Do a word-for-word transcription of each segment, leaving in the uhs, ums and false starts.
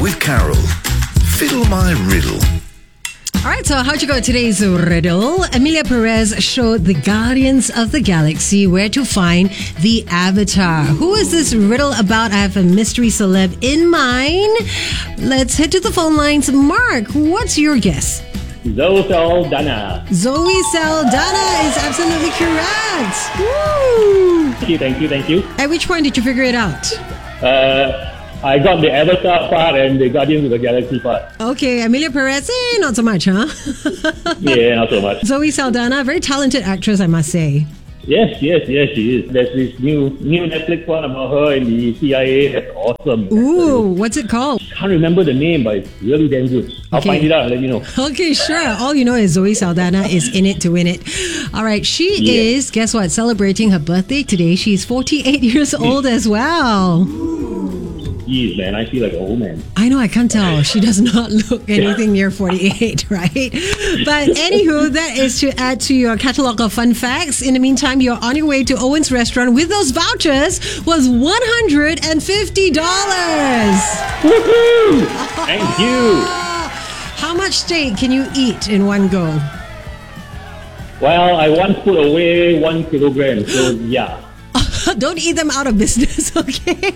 with Carol. Fiddle my riddle. All right, so how'd you go today's riddle? Emilia Perez showed the Guardians of the Galaxy where to find the Avatar. Who is this riddle about? I have a mystery celeb in mind. Let's head to the phone lines. Mark, what's your guess? Zoe Saldana. Zoe Saldana is absolutely correct. Woo! Thank you, thank you, thank you. At which point did you figure it out? Uh, I got the Avatar part and the Guardians of the Galaxy part. Okay, Emilia Perez, eh, not so much, huh? Yeah, not so much. Zoe Saldana, very talented actress, I must say. Yes, yes, yes, she is. There's this new new Netflix one about her in the C I A. That's awesome. Ooh, what's it called? Can't remember the name, but it's really damn good. I'll Okay. find it out and let you know. Okay, sure. All you know is Zoe Saldana is in it to win it. All right, she Yeah. is, guess what, celebrating her birthday today. She's forty-eight years old as well. Jeez, man, I feel like an old man. I know, I can't tell. She does not look anything near forty-eight, right? But anywho, that is to add to your catalog of fun facts. In the meantime, you're on your way to Owen's Restaurant with those vouchers was one hundred fifty dollars. Woohoo! Thank you. How much steak can you eat in one go? Well, I once put away one kilogram, so yeah. Don't eat them out of business, okay?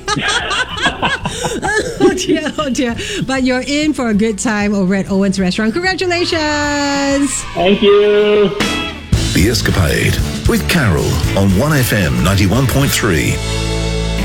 Oh dear, oh dear. But you're in for a good time over at Owen's Restaurant. Congratulations! Thank you. The Escapade with Carol on one F M ninety-one point three.